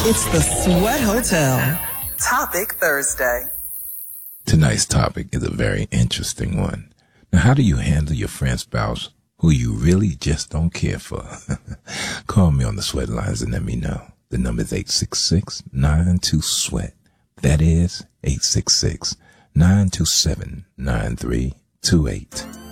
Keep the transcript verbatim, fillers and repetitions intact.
It's the Sweat Hotel. Topic Thursday. Tonight's topic is a very interesting one. Now, how do you handle your friend's spouse who you really just don't care for? Call me on the sweat lines and let me know. The number is eight six six, nine two, sweat. That is eight six six, nine two seven, nine three two eight.